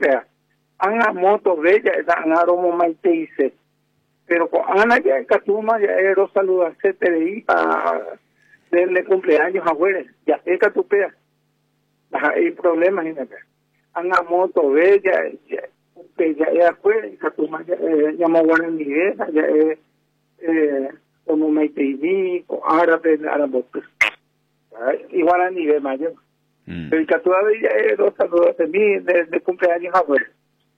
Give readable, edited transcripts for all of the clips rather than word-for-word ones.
pea. Anga moto bella, anga romo maite dice. Pero con Ana ya Catuma ya era saludarse te a darle cumpleaños a abuela. Ya es Catupea. Hay problemas en el Ana moto bella, ya es afuera, y Catuma ya llamó Guaraní, ya es como maite dice, con árabe, árabe. Y Guaraní de mayo. Pero Catuma ya era saludarse de cumpleaños a abuela.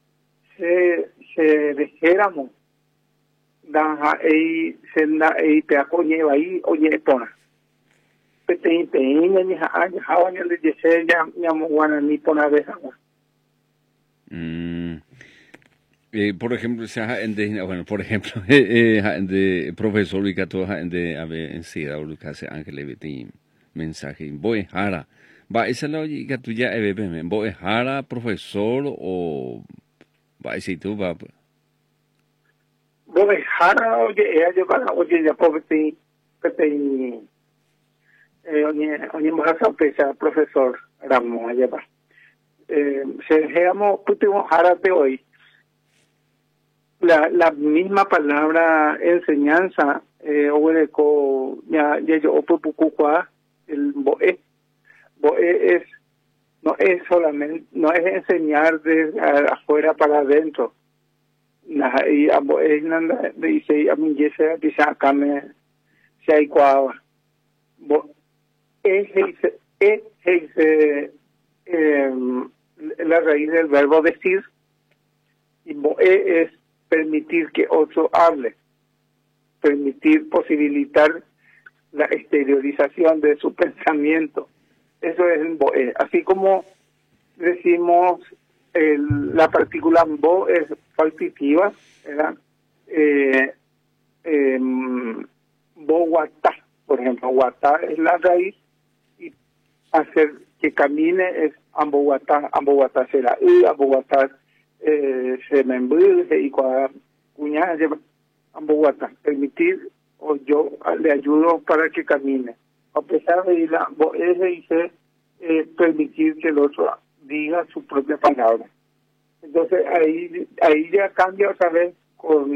Se dejéramos. Daja senda peaco lleva ahí oye pona pete ni hawaña le dice ya llamo Guaraní pona de agua. Por ejemplo, bueno, por ejemplo, de profesor y todo de ave en sida o lo que hace Ángel Beti mensaje voy jara va esa la oye que tú ya voy jara profesor o va ese tú va Voy jara oye yo para oye ya pete oye más sorpresa profesor Ramón allá va se dejamos putimos jara de hoy la misma palabra enseñanza o ya yo opupucuá el boe es no es solamente no es enseñar de afuera para adentro y ambos es nada dice a mí ya dice acá me se hay cuava es la raíz del verbo decir y es permitir que otro hable, posibilitar la exteriorización de su pensamiento. Eso es el boe. Así como decimos la partícula bo es falsitiva, ¿verdad? Bo guatá, por ejemplo, guatá es la raíz y hacer que camine es amboguatá será amboguatá se me embuje y cuando cuñada lleva amboguatá, permitir o yo le ayudo para que camine. A pesar de ir dice permitir que el otro diga su propia palabra. Entonces ahí ya cambia otra vez con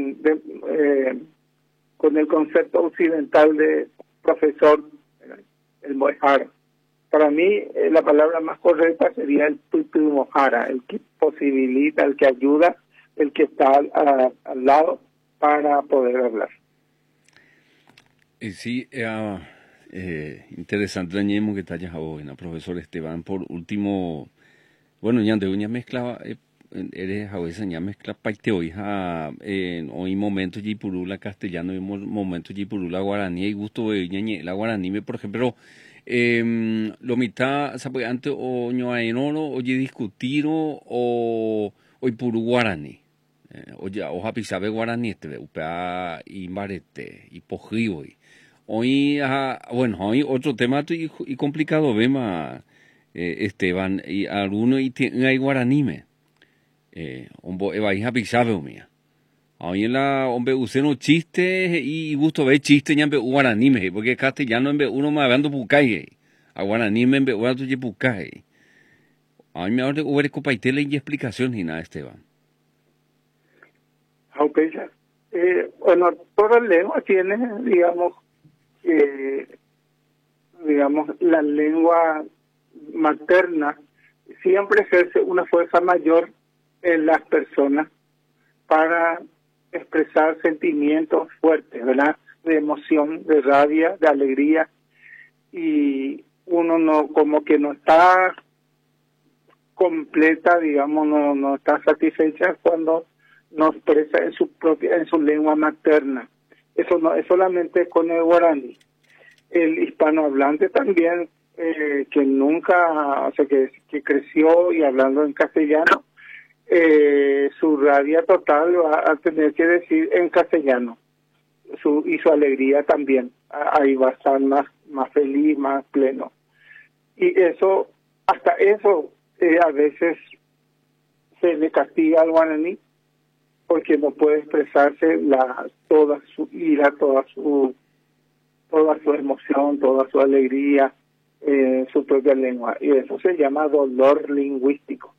el concepto occidental de profesor, el mojara. Para mí la palabra más correcta sería el mojara, el que posibilita, el que ayuda, el que está al lado para poder hablar. Sí, interesante la que te hayas hoy, profesor Esteban. Por último, bueno, ya de una mezcla, eres a veces ya mezcla paiteo, hija, hoy momento y purula castellano, y momento y purula guaraní, y gusto de la guaraní, por ejemplo, lo mitad, ¿sabes? Antes o ñoaenoro, oye discutir o puru guaraní. Oye, hoja pisabe guaraní, upea y marete, y pojivo, hoy, bueno, hoy otro tema y complicado, vema, Esteban, y alguno y hay guaranime, hombre, hija pisabe, mía. Hoy en la, hombre, usted no chiste y gusto ver chiste ya en guaranime, porque castellano en uno me hablando pucay, a guaranime en uno tu pucay. A mí me ahora hubiera copaitele y explicación y nada, Esteban. Bueno, toda lengua tiene, digamos, la lengua materna siempre ejerce una fuerza mayor en las personas para expresar sentimientos fuertes, ¿verdad? De emoción, de rabia, de alegría, y uno no, como que no está completa, digamos, no está satisfecha cuando no expresa en su lengua materna. Eso no es solamente con el guaraní. El hispanohablante también, que nunca, o sea, que creció y hablando en castellano, su rabia total va a tener que decir en castellano, y su alegría también, ahí va a estar más feliz, más pleno. Y eso, hasta eso, a veces se le castiga al guaraní, porque no puede expresarse toda su ira, toda su emoción, toda su alegría, su propia lengua, y eso se llama dolor lingüístico.